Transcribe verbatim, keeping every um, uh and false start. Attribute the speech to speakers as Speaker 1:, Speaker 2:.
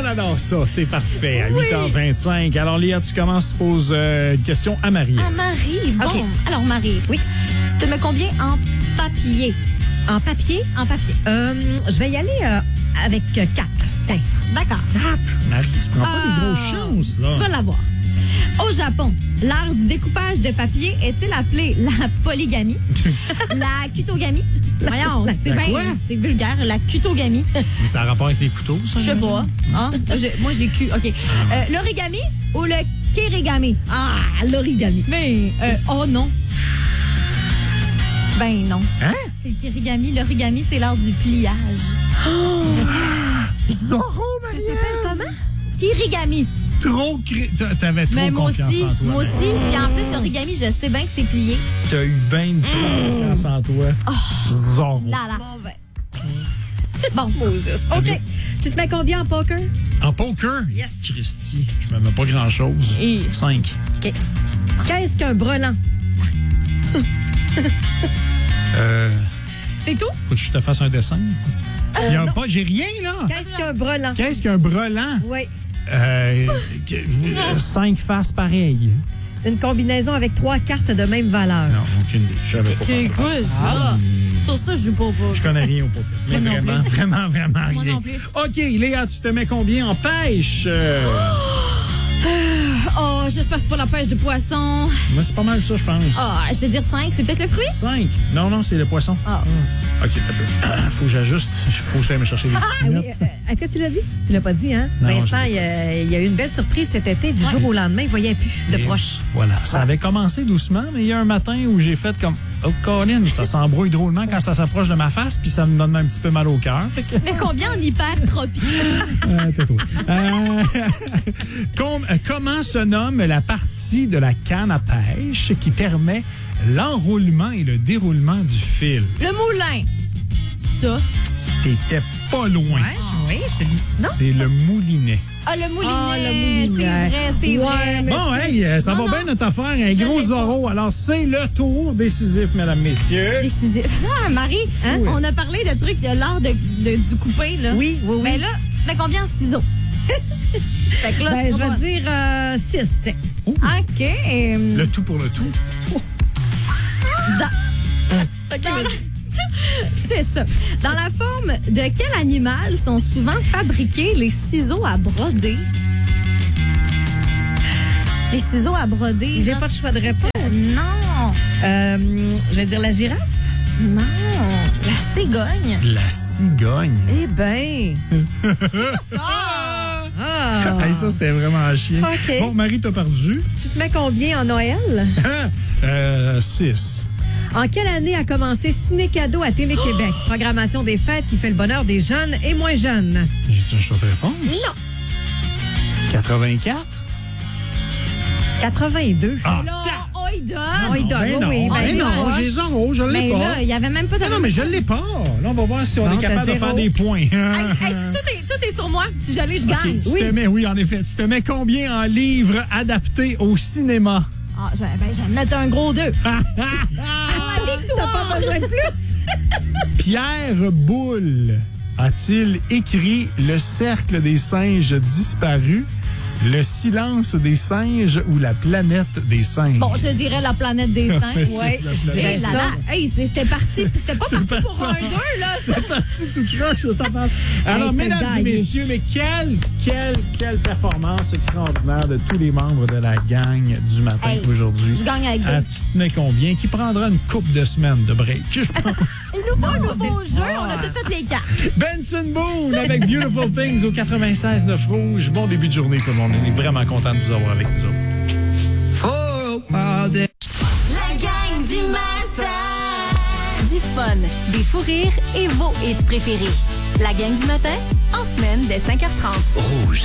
Speaker 1: adore ça. C'est parfait. À huit heures vingt-cinq. Alors, Léa, tu commences, tu poses euh, une question à Marie.
Speaker 2: À Marie. Bon.
Speaker 3: Okay.
Speaker 2: Alors, Marie.
Speaker 3: Oui.
Speaker 2: Tu te mets combien en papier?
Speaker 3: En papier?
Speaker 2: En papier.
Speaker 3: Euh, je vais y aller euh, avec quatre. Tiens.
Speaker 2: D'accord.
Speaker 1: Marie, tu prends pas
Speaker 2: Ah,
Speaker 1: des grosses chances, là.
Speaker 2: Tu vas l'avoir. Au Japon, l'art du découpage de papier est-il appelé la polygamie, la cutogamie? Voyons, c'est
Speaker 1: La
Speaker 2: bien,
Speaker 1: quoi?
Speaker 2: c'est vulgaire, la cutogamie.
Speaker 1: Mais ça a rapport avec les couteaux, ça?
Speaker 2: Je sais pas. Hein? J'ai- Moi, j'ai cu. OK. Euh, l'origami ou le kirigami?
Speaker 3: Ah, l'origami.
Speaker 2: Mais, euh, oh non. Ben non.
Speaker 1: Hein?
Speaker 2: C'est le kirigami. L'origami, c'est l'art du pliage.
Speaker 1: Zorro,
Speaker 2: Ça
Speaker 1: Marie!
Speaker 2: s'appelle comment? Kirigami.
Speaker 1: Trop... cré- t'a- T'avais trop
Speaker 2: Mais moi
Speaker 1: confiance
Speaker 2: aussi,
Speaker 1: en toi.
Speaker 2: moi aussi. Puis en plus, origami, je sais bien que c'est plié.
Speaker 1: T'as eu bien trop confiance en toi. Zorro.
Speaker 2: Là, là.
Speaker 3: Bon, ben.
Speaker 2: Bon.
Speaker 3: Moses. OK. Tu te mets combien en poker?
Speaker 1: En poker?
Speaker 3: Yes.
Speaker 1: Christy, je me mets pas grand-chose.
Speaker 2: Et-
Speaker 1: Cinq.
Speaker 3: OK. Qu'est-ce qu'un brelan?
Speaker 1: Euh...
Speaker 2: C'est tout?
Speaker 1: Faut que je te fasse un dessin. Il y a pas... J'ai rien, là.
Speaker 3: Qu'est-ce qu'un brelan?
Speaker 1: Qu'est-ce qu'un brelan?
Speaker 3: Oui.
Speaker 1: Euh, que- euh, cinq faces pareilles.
Speaker 3: Une combinaison avec trois cartes de même valeur.
Speaker 1: Non, aucune idée. Je savais pas.
Speaker 2: C'est
Speaker 1: faire
Speaker 2: quoi ça? Sur ça, je joue pas. pas.
Speaker 1: Je connais rien au poker. Mais
Speaker 2: Moi non
Speaker 1: vraiment,
Speaker 2: plus.
Speaker 1: vraiment, vraiment
Speaker 2: Moi
Speaker 1: rien.
Speaker 2: non plus.
Speaker 1: OK, Léa, tu te mets combien en pêche? Euh,
Speaker 2: Oh, j'espère que c'est pas la pêche de poisson.
Speaker 1: moi, c'est pas mal ça, je pense.
Speaker 2: Ah, je vais dire cinq. C'est peut-être le fruit?
Speaker 1: Cinq. Non, non, c'est le poisson.
Speaker 2: Ah.
Speaker 1: OK, t'as peu. Faut que j'ajuste. Faut que j'aille me chercher des
Speaker 3: Ah
Speaker 1: petites
Speaker 3: oui,
Speaker 1: lunettes.
Speaker 3: euh, est-ce que tu l'as dit? Tu l'as pas dit, hein?
Speaker 1: Non,
Speaker 3: Vincent,
Speaker 1: je l'ai
Speaker 3: il y,
Speaker 1: pas
Speaker 3: a, il y a eu une belle surprise cet été. Du jour au lendemain, il voyait plus de
Speaker 1: Et
Speaker 3: proche.
Speaker 1: Voilà. Ça avait commencé doucement, mais il y a un matin où j'ai fait comme oh, Colin, ça s'embrouille drôlement quand ça s'approche de ma face, puis ça me donne un petit peu mal au cœur. Fait que
Speaker 2: Mais combien en hypertropie?
Speaker 1: Euh, t'es trop. Euh, com- euh, comment se nomme la partie de la canne à pêche qui permet l'enroulement et le déroulement du fil?
Speaker 2: Le moulin. Ça.
Speaker 1: T'étais pas loin.
Speaker 3: oui, je te dis non.
Speaker 1: C'est le moulinet.
Speaker 2: Ah, le moulinet.
Speaker 3: Ah, le moulinet.
Speaker 2: C'est vrai, c'est
Speaker 3: Ouais,
Speaker 2: vrai.
Speaker 3: mais-
Speaker 1: Bon, hey, euh, ça
Speaker 2: Non,
Speaker 1: va
Speaker 2: non.
Speaker 1: bien notre affaire. Un
Speaker 2: Je
Speaker 1: gros
Speaker 2: l'ai pas.
Speaker 1: Zorro. Alors, c'est le tour décisif, mesdames, messieurs.
Speaker 2: Décisif. Ah, Marie, hein?
Speaker 1: Oui.
Speaker 2: On a parlé de trucs de l'art de, de- du coupé, là.
Speaker 3: Oui, oui, oui.
Speaker 2: Mais là, tu te mets combien en ciseaux? Fait que là,
Speaker 3: Ben,
Speaker 2: c'est
Speaker 3: je
Speaker 2: pas
Speaker 3: vais
Speaker 2: bon.
Speaker 3: dire euh, six, tiens.
Speaker 2: OK. euh,
Speaker 1: Le tout pour le tout.
Speaker 2: dans- dans la- C'est ça. Dans la forme de quel animal sont souvent fabriqués les ciseaux à broder? Les ciseaux à broder.
Speaker 3: J'ai
Speaker 2: genre-
Speaker 3: pas de choix de réponse.
Speaker 2: Non.
Speaker 3: Euh, je vais dire la girafe.
Speaker 2: Non. La cigogne.
Speaker 1: La cigogne.
Speaker 3: Eh ben.
Speaker 2: Ça.
Speaker 3: Ah.
Speaker 1: Hey, ça, c'était vraiment chiant.
Speaker 3: OK.
Speaker 1: Bon, Marie, t'as perdu.
Speaker 3: Tu te mets combien en Noël?
Speaker 1: euh, six.
Speaker 3: En quelle année a commencé Ciné Cadeau à Télé-Québec? Programmation des fêtes qui fait le bonheur des jeunes et moins jeunes.
Speaker 1: J'ai-tu un choix de réponse?
Speaker 3: Non.
Speaker 1: quatre-vingt-quatre?
Speaker 3: quatre-vingt-deux.
Speaker 1: Ah,
Speaker 2: Là, on y donne.
Speaker 3: on y donne.
Speaker 1: ben non,
Speaker 3: oui, ben
Speaker 1: ben
Speaker 3: non.
Speaker 1: non, j'ai Zorro, je l'ai
Speaker 2: Mais
Speaker 1: pas.
Speaker 2: là, il n'y avait même pas de...
Speaker 1: Non, non, mais je l'ai pas. Là, on va voir si on
Speaker 3: Bon,
Speaker 1: est capable
Speaker 3: t'as
Speaker 1: de faire
Speaker 3: zéro.
Speaker 1: des points.
Speaker 2: Hey, hey, tout, est, tout est sur moi. Si j'allais, je
Speaker 1: OK,
Speaker 2: gagne.
Speaker 1: tu te mets, oui, en effet. Tu te mets combien en livres adaptés au cinéma?
Speaker 2: Ah, je, ben, je vais me mettre un gros deux.
Speaker 1: Ah,
Speaker 3: T'as pas besoin de plus?
Speaker 1: Pierre Boulle a-t-il écrit Le cercle des singes disparus, Le silence des singes ou La planète des singes?
Speaker 2: Bon, je dirais la planète des singes.
Speaker 1: C'est
Speaker 2: Ouais,
Speaker 1: la
Speaker 2: je
Speaker 1: planète
Speaker 2: dirais
Speaker 3: des
Speaker 2: là,
Speaker 3: singes.
Speaker 2: là. Hey, c'est- c'était parti. C'était pas parti
Speaker 1: parti
Speaker 2: pour
Speaker 1: en-
Speaker 2: un deux, là.
Speaker 1: C'est parti tout croche, cette affaire. Alors,
Speaker 3: Hey, t'as
Speaker 1: mesdames et
Speaker 3: gagné.
Speaker 1: messieurs, mais quelle, quelle, quelle performance extraordinaire de tous les membres de la gang du matin
Speaker 2: Hey,
Speaker 1: aujourd'hui.
Speaker 2: je gagne avec
Speaker 1: Ah,
Speaker 2: deux.
Speaker 1: tu te mets combien? Qui prendra une coupe de semaines de break, je pense.
Speaker 2: Il nous faut un nouveau jeu. On a tout fait les cartes.
Speaker 1: Benson Boone avec Beautiful Things au quatre-vingt-seize neuf Rouge. Bon début de journée, tout le monde. On est vraiment content de vous avoir avec nous autres.
Speaker 4: La gang du matin.
Speaker 5: Du fun, des fous rires et vos hits préférés. La gang du matin, en semaine dès cinq heures trente.
Speaker 4: Rouge.